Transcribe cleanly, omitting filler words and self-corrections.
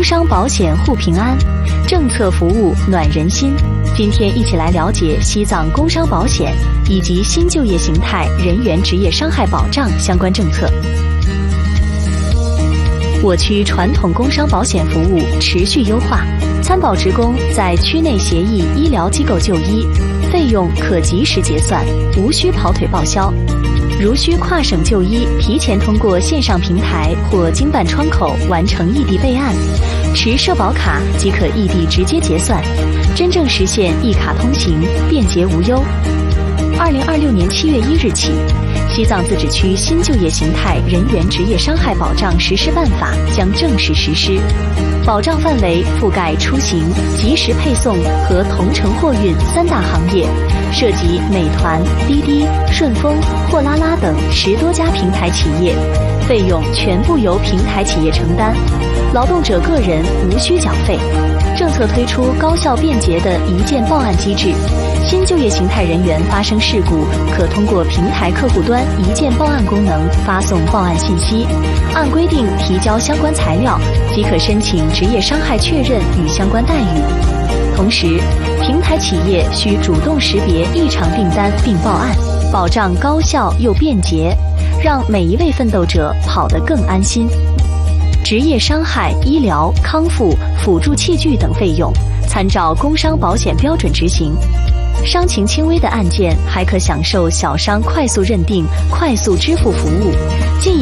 商保险护平安，政策服务暖人心。今天一起来了解西藏工伤保险以及新就业形态人员职业伤害保障相关政策。我区传统工伤保险服务持续优化，参保职工在区内协议医疗机构就医，费用可及时结算，无需跑腿报销。如需跨省就医，提前通过线上平台或经办窗口完成异地备案，持社保卡即可异地直接结算，真正实现一卡通行，便捷无忧。2026年7月1日起，西藏自治区新就业形态人员职业伤害保障实施办法将正式实施，保障范围覆盖出行、即时配送和同城货运3大行业，涉及美团、滴滴、顺丰、货拉拉等10多家平台企业，费用全部由平台企业承担，劳动者个人无需缴费。政策推出高效便捷的一键报案机制，新就业形态人员发生事故，可通过平台客户端一键报案功能发送报案信息，按规定提交相关材料，即可申请职业伤害确认与相关待遇。同时，平台企业需主动识别异常订单并报案，保障高效又便捷，让每一位奋斗者跑得更安心。职业伤害、医疗、康复、辅助器具等费用，参照工伤保险标准执行。伤情轻微的案件还可享受小伤快速认定、快速支付服务。